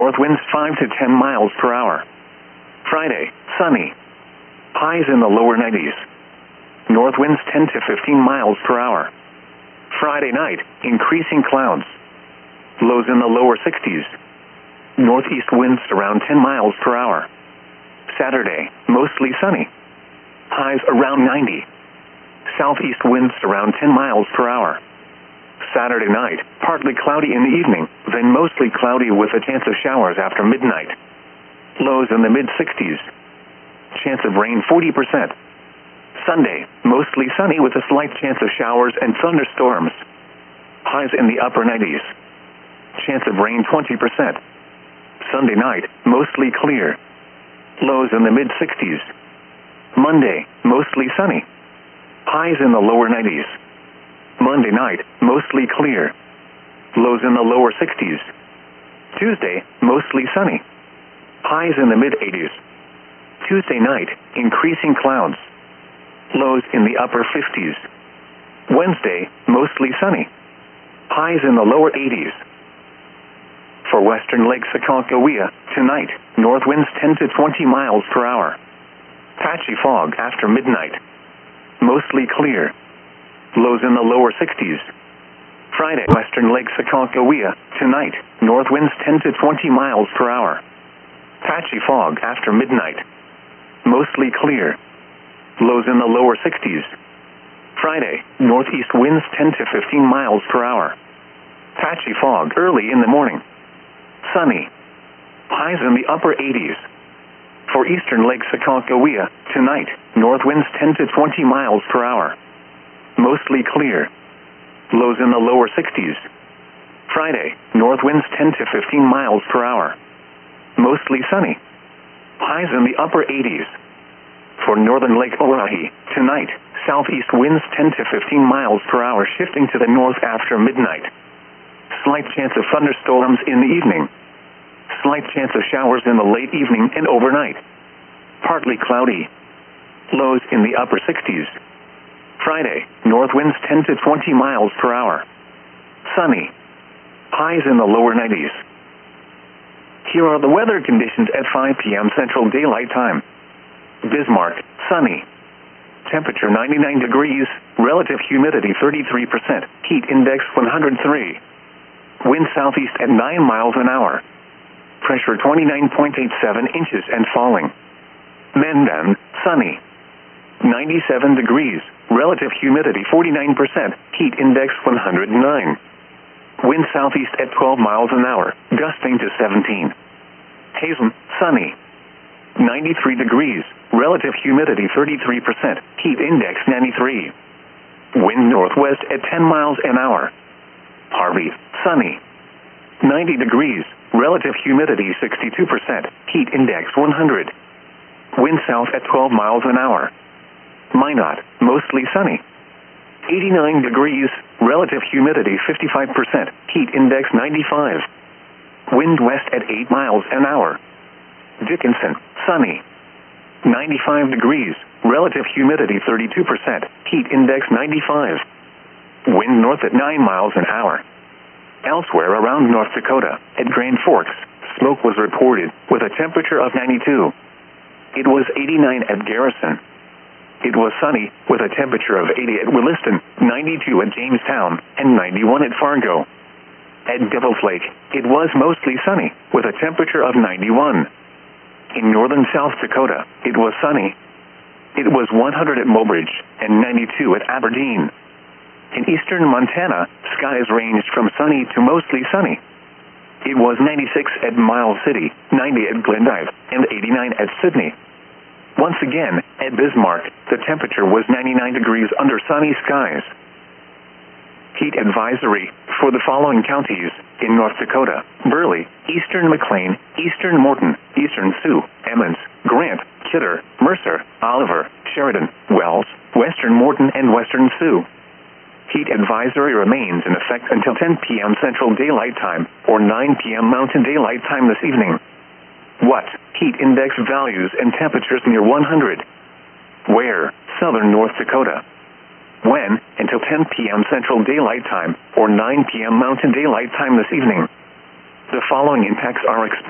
North winds 5 to 10 miles per hour. Friday, sunny. Highs in the lower 90s. North winds 10 to 15 miles per hour. Friday night, increasing clouds. Lows in the lower 60s. Northeast winds around 10 miles per hour. Saturday, mostly sunny. Highs around 90. Southeast winds around 10 miles per hour. Saturday night, partly cloudy in the evening, then mostly cloudy with a chance of showers after midnight. Lows in the mid-60s. Chance of rain 40%. Sunday, mostly sunny with a slight chance of showers and thunderstorms. Highs in the upper 90s. Chance of rain 20%. Sunday night, mostly clear. Lows in the mid-60s. Monday, mostly sunny. Highs in the lower 90s. Monday night, mostly clear. Lows in the lower 60s. Tuesday, mostly sunny. Highs in the mid-80s. Tuesday night, increasing clouds. Lows in the upper 50s. Wednesday, mostly sunny. Highs in the lower 80s. For western Lake Sakakawea, tonight, north winds 10 to 20 miles per hour. Patchy fog after midnight. Mostly clear. Lows in the lower 60s. Friday, western Lake Sakakawea, tonight, north winds 10 to 20 miles per hour. Patchy fog after midnight. Mostly clear. Lows in the lower 60s. Friday, northeast winds 10 to 15 miles per hour. Patchy fog early in the morning. Sunny. Highs in the upper 80s. For eastern Lake Sakakawea, tonight, north winds 10 to 20 miles per hour. Mostly clear. Lows in the lower 60s. Friday, north winds 10 to 15 miles per hour. Mostly sunny. Highs in the upper 80s. For northern Lake Oahe, tonight, southeast winds 10 to 15 miles per hour shifting to the north after midnight. Slight chance of thunderstorms in the evening. Slight chance of showers in the late evening and overnight. Partly cloudy. Lows in the upper 60s. Friday, north winds 10 to 20 miles per hour. Sunny. Highs in the lower 90s. Here are the weather conditions at 5 p.m. Central Daylight Time. Bismarck, sunny. Temperature 99 degrees, relative humidity 33%, heat index 103. Wind southeast at 9 miles an hour. Pressure 29.87 inches and falling. Mandan, sunny. 97 degrees, relative humidity 49%, heat index 109. Wind southeast at 12 miles an hour, gusting to 17. Hazen, sunny. 93 degrees, relative humidity 33%, heat index 93. Wind northwest at 10 miles an hour. Harvey, sunny. 90 degrees, relative humidity 62%, heat index 100. Wind south at 12 miles an hour. Minot, mostly sunny. 89 degrees, relative humidity 55%, heat index 95. Wind west at 8 miles an hour. Dickinson, sunny. 95 degrees, relative humidity 32%, heat index 95. Wind north at 9 miles an hour. Elsewhere around North Dakota, at Grand Forks, smoke was reported, with a temperature of 92. It was 89 at Garrison. It was sunny, with a temperature of 80 at Williston, 92 at Jamestown, and 91 at Fargo. At Devil's Lake, it was mostly sunny, with a temperature of 91. In northern South Dakota, it was sunny. It was 100 at Mobridge, and 92 at Aberdeen. In eastern Montana, skies ranged from sunny to mostly sunny. It was 96 at Miles City, 90 at Glendive, and 89 at Sydney. Once again, at Bismarck, the temperature was 99 degrees under sunny skies. Heat advisory for the following counties in North Dakota: Burley, eastern McLean, eastern Morton, eastern Sioux, Emmons, Grant, Kidder, Mercer, Oliver, Sheridan, Wells, western Morton, and western Sioux. Heat advisory remains in effect until 10 p.m. Central Daylight Time or 9 p.m. Mountain Daylight Time this evening. What? Heat index values and temperatures near 100. Where? Southern North Dakota. When? Until 10 p.m. Central Daylight Time or 9 p.m. Mountain Daylight Time this evening. The following impacts are expected.